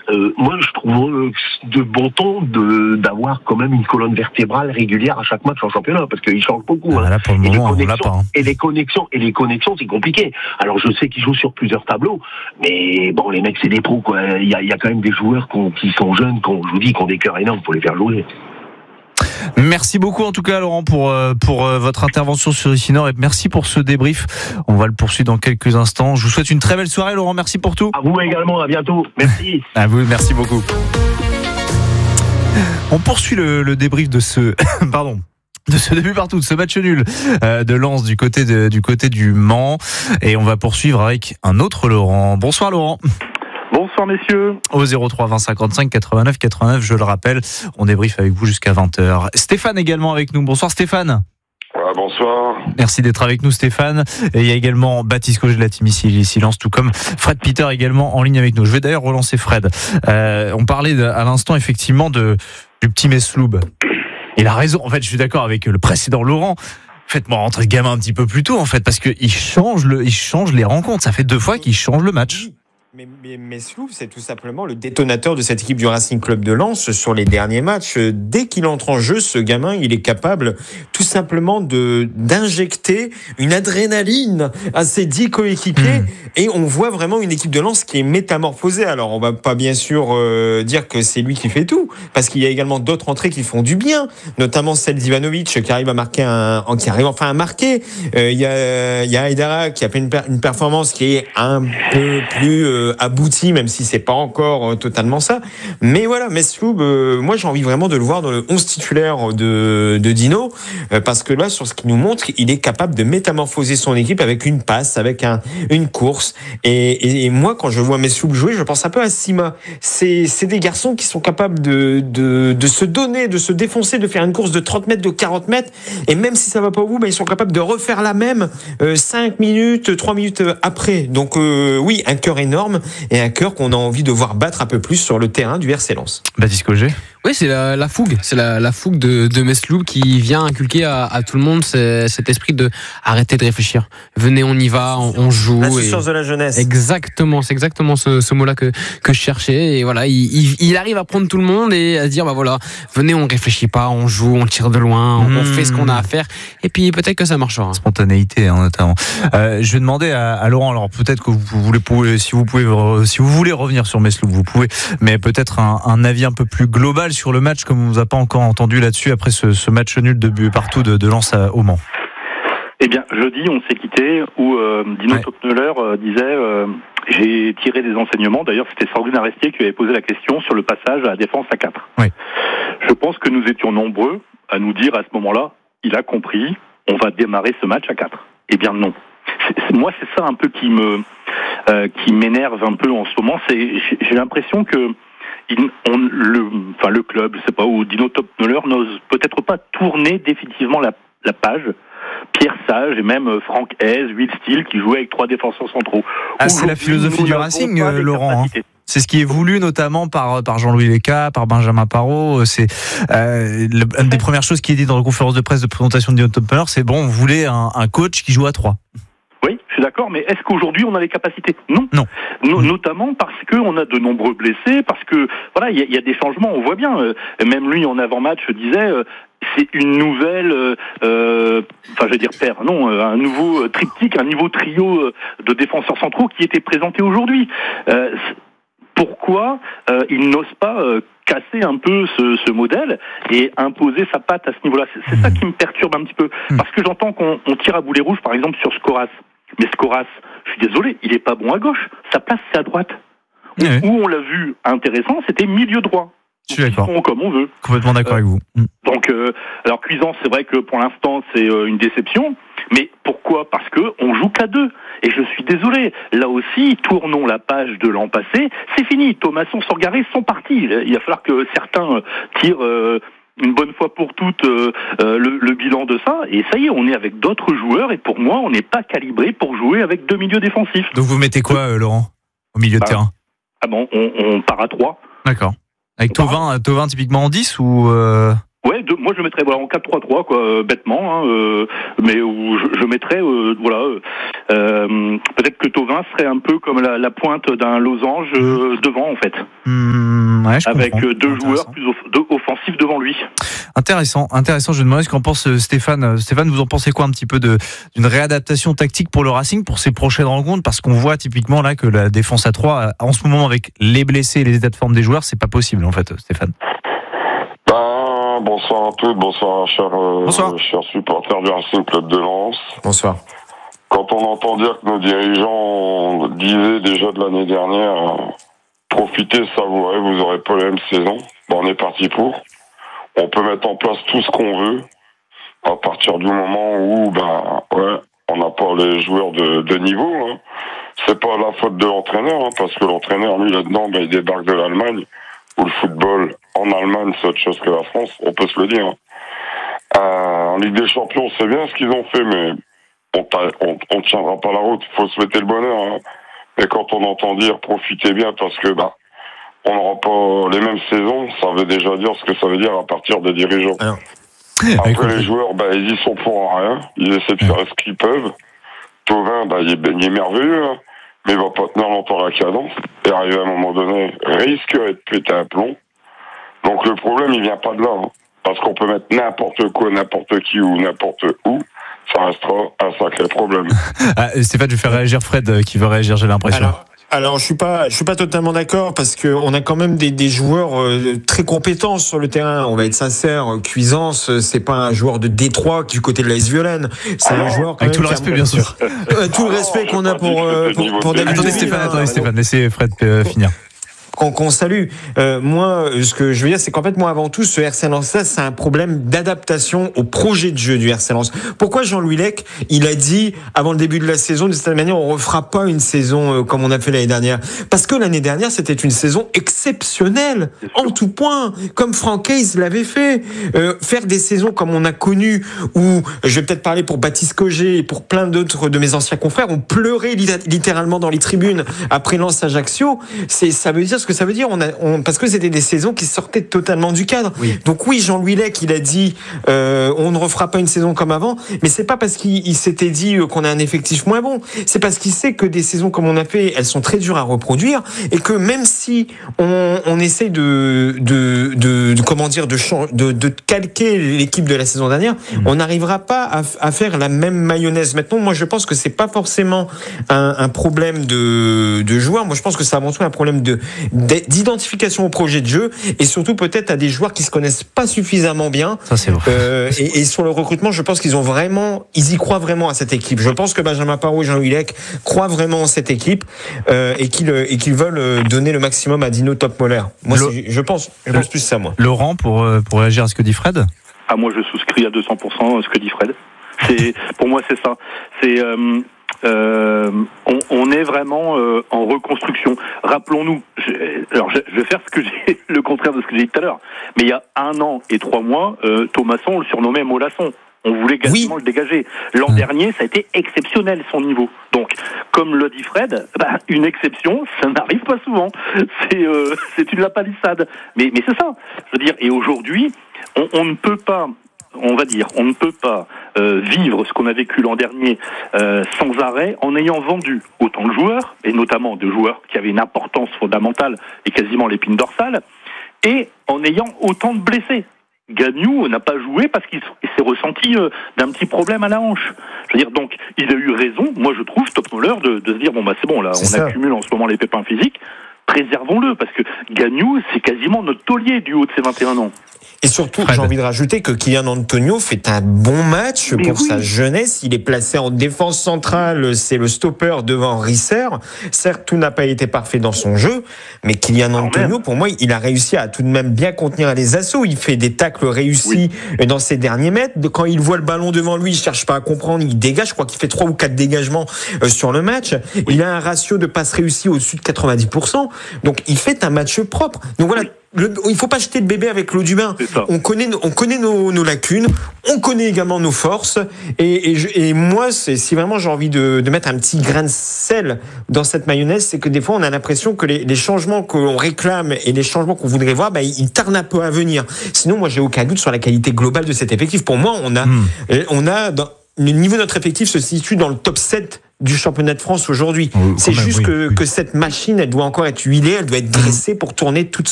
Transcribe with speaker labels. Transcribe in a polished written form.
Speaker 1: Moi, je trouve de bon ton d'avoir quand même une colonne vertébrale régulière à chaque match en championnat, parce qu'ils changent beaucoup.
Speaker 2: Là, pour le moment, on l'a pas.
Speaker 1: Et les connexions, c'est compliqué. Alors, je sais qu'ils jouent sur plusieurs tableaux, mais bon, les mecs, c'est des pros, quoi. Il y a quand même des joueurs qui sont jeunes, je vous dis, qui ont des cœurs énormes, faut les faire jouer.
Speaker 2: Merci beaucoup en tout cas Laurent pour votre intervention sur ici Nord et merci pour ce débrief. On va le poursuivre dans quelques instants. Je vous souhaite une très belle soirée Laurent, merci pour tout.
Speaker 1: À vous également, à bientôt. Merci.
Speaker 2: À vous, merci beaucoup. On poursuit le débrief de ce pardon. De ce début partout, de ce match nul de Lens du côté du Mans, et on va poursuivre avec un autre Laurent. Bonsoir Laurent.
Speaker 3: Bonsoir messieurs.
Speaker 2: Au 03 20 55 89 89, je le rappelle, on débriefe avec vous jusqu'à 20h. Stéphane également avec nous. Bonsoir Stéphane.
Speaker 4: Bonsoir.
Speaker 2: Merci d'être avec nous Stéphane. Et il y a également Baptiste Cauget de la team ici Silence, tout comme Fred Peter également en ligne avec nous. Je vais d'ailleurs relancer Fred. On parlait à l'instant effectivement du petit Mesloub. Il a raison, en fait je suis d'accord avec le précédent Laurent. Faites-moi rentrer le gamin un petit peu plus tôt en fait, parce qu'il change les rencontres. Ça fait 2 fois qu'il change le match.
Speaker 5: Mais Mesloub, c'est tout simplement le détonateur de cette équipe du Racing Club de Lens sur les derniers matchs. Dès qu'il entre en jeu, ce gamin, il est capable tout simplement d'injecter une adrénaline à ses 10 coéquipiers. Et on voit vraiment une équipe de Lens qui est métamorphosée. Alors, on va pas bien sûr dire que c'est lui qui fait tout, parce qu'il y a également d'autres entrées qui font du bien, notamment celle d'Ivanovic qui arrive à marquer à marquer. Il y a Aïdara qui a fait une performance qui est un peu plus abouti, même si c'est pas encore totalement ça. Mais voilà, Mesloub, moi j'ai envie vraiment de le voir dans le 11 titulaire de Dino, parce que là, sur ce qu'il nous montre, il est capable de métamorphoser son équipe avec une passe, avec une course. Et moi, quand je vois Mesloub jouer, je pense un peu à Sima. C'est des garçons qui sont capables de se donner, de se défoncer, de faire une course de 30 mètres, de 40 mètres. Et même si ça va pas au bout, ils sont capables de refaire la même 5 minutes, 3 minutes après. Donc oui, un cœur énorme, et un cœur qu'on a envie de voir battre un peu plus sur le terrain du RC Lens.
Speaker 2: Baptiste Cauget.
Speaker 6: Oui, c'est la fougue. C'est la fougue de Mesloub qui vient inculquer à tout le monde cet esprit de arrêter de réfléchir. Venez, on y va, on joue.
Speaker 5: L'insouciance de la jeunesse.
Speaker 6: Exactement, c'est exactement ce mot-là que je cherchais. Et voilà, il arrive à prendre tout le monde et à se dire, bah voilà, venez, on réfléchit pas, on joue, on tire de loin, on fait ce qu'on a à faire. Et puis peut-être que ça marchera.
Speaker 2: Spontanéité, notamment. Je vais demander à Laurent, alors peut-être que si vous voulez revenir sur Mesloub, vous pouvez, mais peut-être un avis un peu plus global sur le match, comme on vous a pas encore entendu là-dessus après ce match nul de but partout de Lens au Mans.
Speaker 3: Eh bien, jeudi, on s'est quitté où Dino Topmeller disait j'ai tiré des enseignements. D'ailleurs, c'était Sandrine Arestier qui avait posé la question sur le passage à la défense à 4. Oui. Je pense que nous étions nombreux à nous dire à ce moment-là, il a compris, on va démarrer ce match à 4. Eh bien non. Moi, c'est ça un peu qui m'énerve un peu en ce moment. J'ai l'impression que le club, je sais pas, ou Dino Topmeller n'ose peut-être pas tourner définitivement la page. Pierre Sage et même Franck Hez, Will Steele qui jouaient avec 3 défenseurs centraux.
Speaker 2: C'est la philosophie du Racing, Laurent. C'est ce qui est voulu notamment par Jean-Louis Leca, par Benjamin Parot. C'est une des premières choses qui est dit dans la conférence de presse de présentation de Dino Topmeller, c'est bon, vous voulez un coach qui joue à 3.
Speaker 3: Oui, je suis d'accord, mais est-ce qu'aujourd'hui on a les capacités ? Non. Notamment parce qu'on a de nombreux blessés, parce que voilà, il y a des changements, on voit bien. Même lui en avant-match disait c'est une nouvelle, un nouveau triptyque, un nouveau trio de défenseurs centraux qui était présenté aujourd'hui. Pourquoi il n'ose pas casser un peu ce modèle et imposer sa patte à ce niveau-là ? C'est ça qui me perturbe un petit peu. Parce que j'entends qu'on tire à boulet rouge, par exemple, sur Scoras. Mais Scoras, je suis désolé, il est pas bon à gauche. Sa place, c'est à droite. Où on l'a vu intéressant, c'était milieu droit.
Speaker 2: Je suis d'accord.
Speaker 3: Comme on veut.
Speaker 2: Complètement d'accord avec vous.
Speaker 3: Donc, alors Cuisance, c'est vrai que pour l'instant, c'est une déception. Mais pourquoi ? Parce que on joue qu'à 2. Et je suis désolé. Là aussi, tournons la page de l'an passé. C'est fini. Thomasson, Sorgaré sont partis. Il va falloir que certains tirent une bonne fois pour toutes le bilan de ça. Et ça y est, on est avec d'autres joueurs. Et pour moi, on n'est pas calibré pour jouer avec 2 milieux défensifs.
Speaker 2: Donc vous mettez quoi, Laurent, au milieu de terrain ?
Speaker 3: Ah bon, on part à 3.
Speaker 2: D'accord. Avec Thauvin typiquement en 10 ou
Speaker 3: Ouais, moi je le mettrais en 4-3-3 quoi, bêtement, mais où je mettrais peut-être que Thauvin serait un peu comme la pointe d'un losange devant en fait,
Speaker 2: ouais,
Speaker 3: avec
Speaker 2: comprends.
Speaker 3: deux joueurs plus offensifs devant lui.
Speaker 2: Intéressant. Je me demandais ce qu'en pense Stéphane. Stéphane, vous en pensez quoi un petit peu d'une réadaptation tactique pour le Racing pour ses prochaines rencontres, parce qu'on voit typiquement là que la défense à 3 en ce moment avec les blessés et les états de forme des joueurs, c'est pas possible en fait, Stéphane.
Speaker 4: Bonsoir à toutes, bonsoir chers supporters du Racing Club de Lens.
Speaker 5: Bonsoir.
Speaker 4: Quand on entend dire que nos dirigeants disaient déjà de l'année dernière, profitez, savourez, vous aurez pas la même saison, on est parti pour. On peut mettre en place tout ce qu'on veut, à partir du moment où, on n'a pas les joueurs de niveau. C'est pas la faute de l'entraîneur, parce que l'entraîneur, lui, là-dedans, il débarque de l'Allemagne, où le football en Allemagne, c'est autre chose que la France, on peut se le dire. En Ligue des Champions, c'est bien ce qu'ils ont fait, mais on tiendra pas la route. Il faut souhaiter le bonheur. Et quand on entend dire profitez bien, parce que on n'aura pas les mêmes saisons, ça veut déjà dire ce que ça veut dire à partir des dirigeants. Alors, après, les joueurs, ils y sont pour rien. Ils essaient de faire ce qu'ils peuvent. Thauvin, il est merveilleux, mais il va pas tenir longtemps la cadence. Et arriver à un moment donné, risque de péter un plomb. Donc le problème, il vient pas de là. Parce qu'on peut mettre n'importe quoi, n'importe qui ou n'importe où. Ça restera un sacré problème.
Speaker 2: Stéphane, je vais faire réagir Fred qui veut réagir, j'ai l'impression.
Speaker 5: Alors je suis pas totalement d'accord, parce que on a quand même des joueurs très compétents sur le terrain. On va être sincère, Cuisance, c'est pas un joueur de Détroit du côté de l'AS Violaine. C'est un joueur quand
Speaker 2: avec
Speaker 5: même
Speaker 2: tout le respect, bien sûr.
Speaker 5: Tout le respect qu'on a pour David.
Speaker 2: Attendez Stéphane, laissez Fred finir.
Speaker 5: Qu'on salue. Moi, ce que je veux dire, c'est qu'en fait, moi, avant tout, ce RC Lens, c'est un problème d'adaptation au projet de jeu du RC Lens. Pourquoi Jean-Louis Lec, il a dit, avant le début de la saison, de cette manière, on refera pas une saison comme on a fait l'année dernière. Parce que l'année dernière, c'était une saison exceptionnelle, en tout point, comme Franck Hayes l'avait fait. Faire des saisons comme on a connu, où, je vais peut-être parler pour Baptiste Cogé et pour plein d'autres de mes anciens confrères, on pleurait littéralement dans les tribunes après Lens Ajaccio. Ça veut dire ce que ça veut dire, parce que c'était des saisons qui sortaient totalement du cadre. Oui. Donc oui, Jean-Louis Lec, il a dit on ne refera pas une saison comme avant, mais c'est pas parce qu'il s'était dit qu'on a un effectif moins bon, c'est parce qu'il sait que des saisons comme on a fait, elles sont très dures à reproduire, et que même si on essaie de calquer l'équipe de la saison dernière, on n'arrivera pas à faire la même mayonnaise. Maintenant, moi je pense que c'est pas forcément un problème de joueurs, moi je pense que c'est avant tout un problème d'identification au projet de jeu, et surtout peut-être à des joueurs qui se connaissent pas suffisamment bien. Ça c'est vrai. Et sur le recrutement, je pense qu'ils y croient vraiment à cette équipe. Je pense que Benjamin Parot et Jean-Louis Lec croient vraiment en cette équipe et qu'ils veulent donner le maximum à Dino Topmoller. Moi, je pense plus ça, moi.
Speaker 2: Laurent, pour réagir à ce que dit Fred.
Speaker 3: Moi, je souscris à 200% à ce que dit Fred. Pour moi, c'est ça. On est vraiment en reconstruction. Rappelons-nous, je vais faire le contraire de ce que j'ai dit tout à l'heure, mais il y a 1 an et 3 mois, Thomasson, on le surnommait Molasson. On voulait quasiment le dégager. L'an dernier, ça a été exceptionnel, son niveau. Donc, comme le dit Fred, une exception, ça n'arrive pas souvent. C'est une lapalissade. Mais c'est ça. Je veux dire, et aujourd'hui, on ne peut pas... On ne peut pas vivre ce qu'on a vécu l'an dernier sans arrêt en ayant vendu autant de joueurs, et notamment de joueurs qui avaient une importance fondamentale et quasiment l'épine dorsale, et en ayant autant de blessés. Gagnou n'a pas joué parce qu'il s'est ressenti d'un petit problème à la hanche. Je veux dire, donc, il a eu raison, moi je trouve, Topmoller, de se dire, c'est bon, là, accumule en ce moment les pépins physiques, préservons-le, parce que Gagnou, c'est quasiment notre taulier du haut de ses 21 ans.
Speaker 5: Et surtout, j'ai envie de rajouter que Kylian Antonio fait un bon match pour sa jeunesse. Il est placé en défense centrale, c'est le stopper devant Risser. Certes, tout n'a pas été parfait dans son jeu, mais Kylian Antonio, pour moi, il a réussi à tout de même bien contenir les assauts. Il fait des tacles réussis dans ses derniers mètres. Quand il voit le ballon devant lui, il cherche pas à comprendre, il dégage. Je crois qu'il fait 3 ou 4 dégagements sur le match. Il a un ratio de passes réussies au-dessus de 90%. Donc, il fait un match propre. Donc voilà. il faut pas jeter le bébé avec l'eau du bain. On connaît nos lacunes, on connaît également nos forces. Et moi, si vraiment j'ai envie de mettre un petit grain de sel dans cette mayonnaise, c'est que des fois, on a l'impression que les changements qu'on réclame et les changements qu'on voudrait voir, ils tardent un peu à venir. Sinon, moi, j'ai aucun doute sur la qualité globale de cet effectif. Pour moi, le niveau de notre effectif se situe dans le top 7 du championnat de France aujourd'hui. C'est juste que cette machine, elle doit encore être huilée, elle doit être dressée pour tourner toute seule.